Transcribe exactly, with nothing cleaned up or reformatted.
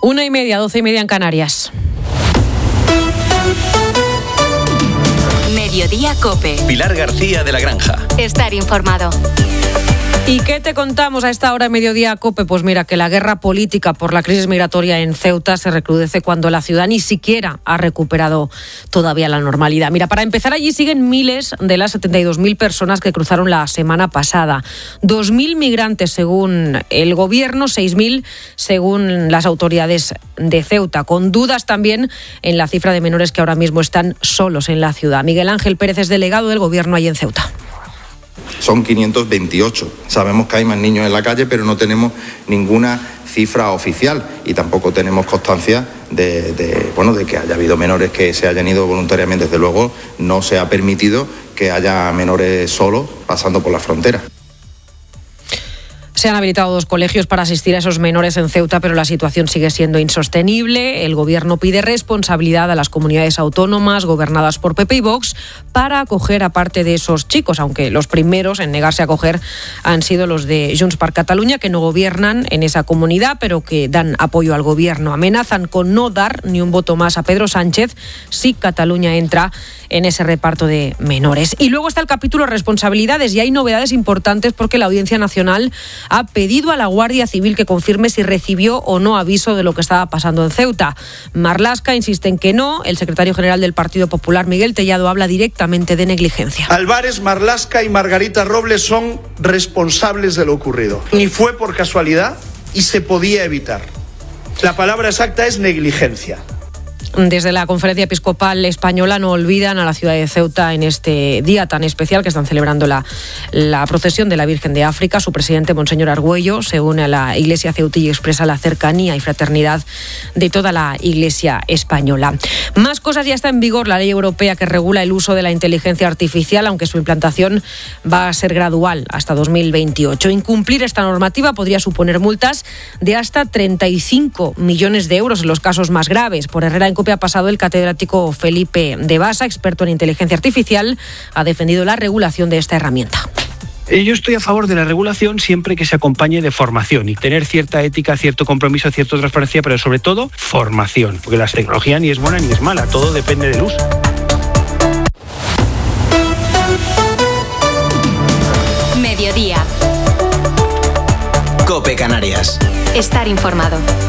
Una y media, doce y media en Canarias. Mediodía COPE. Pilar García de la Granja. Estar informado. ¿Y qué te contamos a esta hora de Mediodía COPE? Pues mira, que la guerra política por la crisis migratoria en Ceuta se recrudece cuando la ciudad ni siquiera ha recuperado todavía la normalidad. Mira, para empezar, allí siguen miles de las setenta y dos mil personas que cruzaron la semana pasada. dos mil migrantes según el gobierno, seis mil según las autoridades de Ceuta, con dudas también en la cifra de menores que ahora mismo están solos en la ciudad. Miguel Ángel Pérez es delegado del gobierno allí en Ceuta. Son quinientos veintiocho. Sabemos que hay más niños en la calle, pero no tenemos ninguna cifra oficial y tampoco tenemos constancia de, de, bueno, de que haya habido menores que se hayan ido voluntariamente. Desde luego, no se ha permitido que haya menores solos pasando por la frontera. Se han habilitado dos colegios para asistir a esos menores en Ceuta, pero la situación sigue siendo insostenible. El gobierno pide responsabilidad a las comunidades autónomas gobernadas por P P y Vox para acoger a parte de esos chicos, aunque los primeros en negarse a acoger han sido los de Junts per Catalunya, que no gobiernan en esa comunidad, pero que dan apoyo al gobierno. Amenazan con no dar ni un voto más a Pedro Sánchez si Cataluña entra en ese reparto de menores. Y luego está el capítulo responsabilidades, y hay novedades importantes porque la Audiencia Nacional ha pedido a la Guardia Civil que confirme si recibió o no aviso de lo que estaba pasando en Ceuta. Marlaska insiste en que no. El secretario general del Partido Popular, Miguel Tellado, habla directamente de negligencia. Álvarez, Marlaska y Margarita Robles son responsables de lo ocurrido. Ni fue por casualidad y se podía evitar. La palabra exacta es negligencia. Desde la Conferencia Episcopal Española no olvidan a la ciudad de Ceuta en este día tan especial que están celebrando la, la procesión de la Virgen de África. Su presidente, Monseñor Argüello, se une a la Iglesia ceutí y expresa la cercanía y fraternidad de toda la Iglesia española. Más cosas. Ya está en vigor la ley europea que regula el uso de la inteligencia artificial, aunque su implantación va a ser gradual hasta dos mil veintiocho. Incumplir esta normativa podría suponer multas de hasta treinta y cinco millones de euros en los casos más graves. Por Herrera en COPE ha pasado el catedrático Felipe de Basa, experto en inteligencia artificial, ha defendido la regulación de esta herramienta. Yo estoy a favor de la regulación siempre que se acompañe de formación y tener cierta ética, cierto compromiso, cierta transparencia, pero sobre todo formación, porque la tecnología ni es buena ni es mala, todo depende del uso. Mediodía. COPE Canarias. Estar informado.